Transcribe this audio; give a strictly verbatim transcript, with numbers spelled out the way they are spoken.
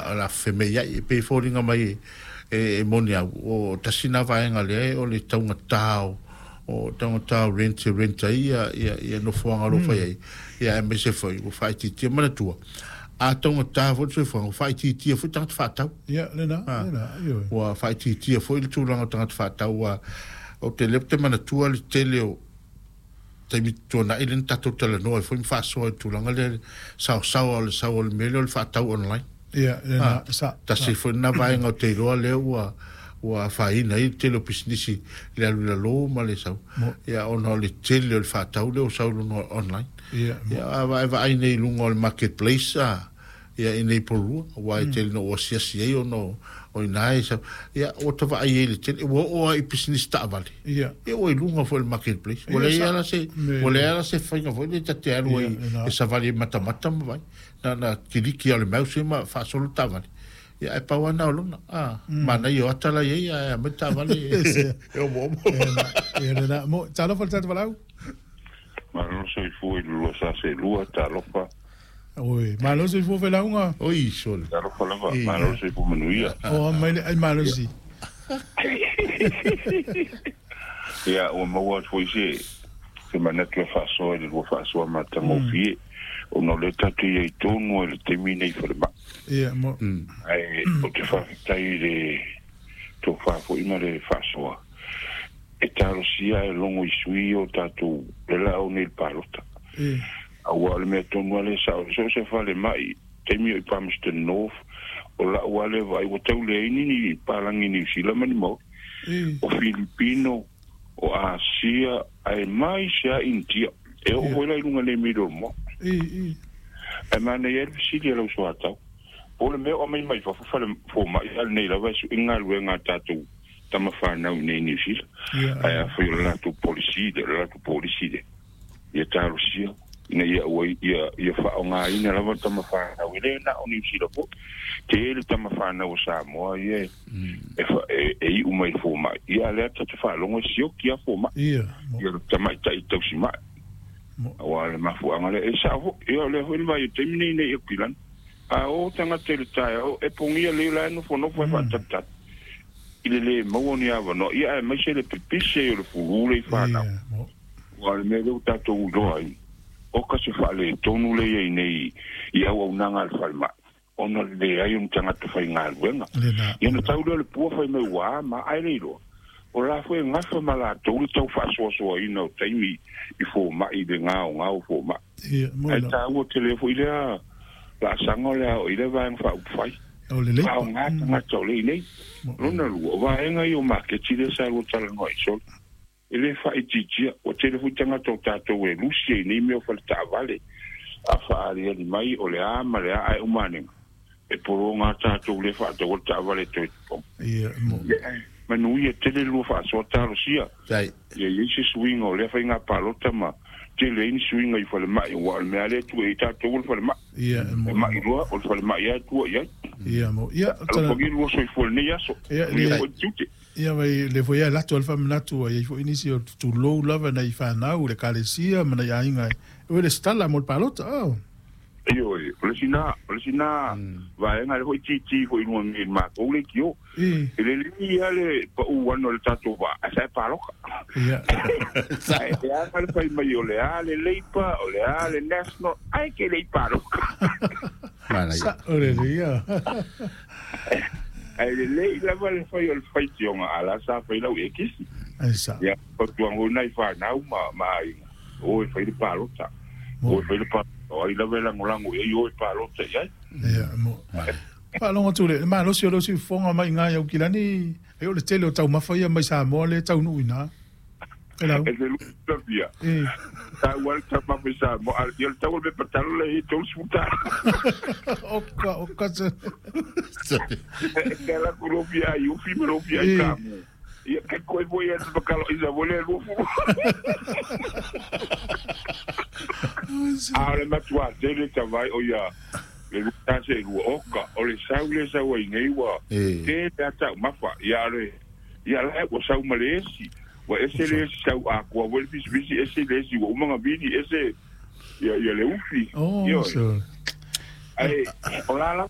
la la femeia e pe foringa mai e monia o tasina vaenga le o le taunga tau o taunga tau rent rent ia ia ia no foanga lo fai ia e me se foi o fai ti ti mana tua a taunga tau fo se foi o fai ti ti fo tanga fatau ia le na le na io o fai ti ti fo il tu langa tanga fatau o te lepte mana tua le tele o te mi tona ile tato tele no fo mi fa so tu langa le sa sa o le sa o le mele o le fatau online ia le na sa ta se fo na vaenga o te roa le o wa faina i tele pisnisi le alu lo ma le sau ya ona le tele le fatau le o sau no online ya ya va va ai nei lungo le marketplace a ya in nei poru wa tele no o sia sia o no o nai sa ya o to va ai le tele o o i pisnisi ta vale ya e o lungo fo le marketplace o le ala se o le ala se fainga fo le te alu e sa vale mata mata vai na na kiliki ale mau se ma fa solo ta vale ya e pa wana o luna ah mana yo atala ye ya me ta vale eu mo e na mo talo falta valau ma no sei foi lo sa se lua ta lopa oi ma lo sei foi valau nga oi sol ta lopa la ma no sei foi manuia o ma ai ma lo si ya o mo wa foi se se manetlo fa so e lo fa so ma ta mo fi o no le tatu e tonu e le temine i whalema. Ia, mo. Ai, o te whawhitai le tō whawho ima le whasoa. E taro sia e longo i sui o tātou le lao nei parota. Ia. A ua le mea tonu ale sa o so se whale mai, temi o i Palmerston North, o la ua le vai, o tau le ini ni palangi ni sila mani mo. O Filipino, o Asia, ai mai sia India. E o hoila i lunga le middle mo. I, i. E mana i elvi sili alau so atau. O le mea o mai mai fa fa fo mai al nei la vai su inga lue ngā tātou tama whanau nei ni sila. Ai a whai la tu polisi de, la tu polisi de. Ia tāru sia. Ina ia ua ia ia wha o ngā ina lava tama whanau. Ile na o ni sila po. Te ele tama whanau sa moa ia e fa e i umai fo mai. Ia lea tata whalonga sio kia fo mai. Ia. Ia tama i tai tau si mai. Wa le mafu angale e sa ho e le ho vai te mini ne e pilan a o tanga te tai o e pongia le la no fo no fo fa tata ile le mo ni ava no ia e mai se le pipise o le fu le fa na wa le me do tato u do ai o ka se fa le tonu le e nei ia o nanga al falma ono le ai un tanga te fa ngal wenga ia no tau le pu fa me wa ma ai le do o la foi ngafa mala tolu tau fa so so ina taimi i fo ma i de ngao ngao fo ma ia mo ai ta o telefo ile la sango le o ile va fa fai o le le fa nga nga tole nei no lu va nga yo ma ke ti de sa lo tala no so ile fa i ti o telefo tanga to ta to we lucie ni me o fa ta vale a fa ari ni mai o le a ma le ai umane e por nga ta to le fa to ta vale to ia mo manu ia tele lu fa so taro sia sai ia isi swing o le fa inga palota ma tele in swing i fa le mai wa me ale tu e ta to fa le mai ia mo mai lu o fa le mai ia tu ia ia mo ia tala pogi lu so i fo ne ia so ia ia vai le foi la to alfa mnatu ia foi inicio tu low love na i fa na u le kalesia mana ia inga o le stalla mo palota oh io le sina le sina va en al hoi ti foi no mi ma o le kio ele li ale pa u wano le tato va sai palo ia sai ya al fai mai o le ale leipa o le ale national ai che lei palo mana sa ore ia ai le lei la va le fai o fai ti on ala sa fai la u ekis ai sa ya pa tu ngo nai fa na u ma mai o fai le palo ta o fai le palo o i la vela ngolango e yo pa lo te ya ia mo pa longa tu le ma lo si lo si fonga mai nga yo kilani e o le tele o tau mafai mai sa mo le tau nu ina ela e le lu via e ta wal ta pa sa mo al yo tau be patalo le to suta o ka o ka se e la Colombia io fi me lo via ka e che coi voi è per calo isa vuole lu ale matua dele tavai o ya le tase lu oka o le saule sa wa nei wa ke tata mafa ya le ya la o sa malesi wa ese le sa a ko wel bis bis ese le si wa manga bini ese ya ya le ufi oh so ai o la